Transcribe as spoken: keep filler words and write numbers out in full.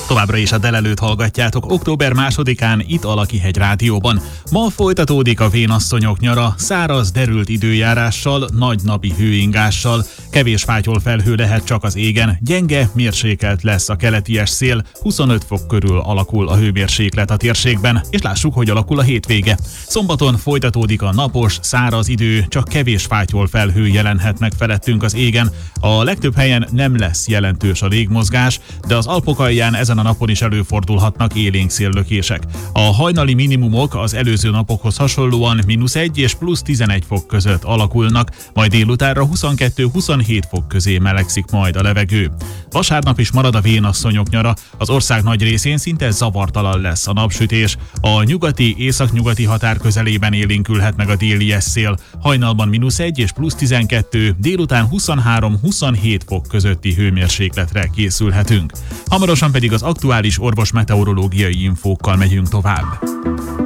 Továbbra is a délelőtt hallgatjátok október másodikán itt a Lakihegy Rádióban. Ma folytatódik a vénasszonyok nyara, száraz, derült időjárással, nagy napi hőingással. Kevés fátyol felhő lehet csak az égen, gyenge, mérsékelt lesz a keleties szél, huszonöt fok körül alakul a hőmérséklet a térségben, és lássuk, hogy alakul a hétvége. Szombaton folytatódik a napos, száraz idő, csak kevés fátyol felhő jelenhet meg felettünk az égen. A legtöbb helyen nem lesz jelentős a légmozgás, de az Alpok alján ezen a napon is előfordulhatnak élénk széllökések. A hajnali minimumok az előző napokhoz hasonlóan mínusz egy és plusz tizenegy fok között alakulnak, majd délutánra huszonkettő-huszonhét fok közé melegszik majd a levegő. Vasárnap is marad a vénasszonyok nyara, az ország nagy részén szinte zavartalan lesz a napsütés. A nyugati, északnyugati határ közelében élénkülhet meg a délies szél, hajnalban mínusz egy és plusz tizenkettő, délután huszonhárom-huszonhét fok közötti hőmérsékletre készülhetünk. Hamarosan pedig az aktuális orvos meteorológiai infókkal megyünk tovább.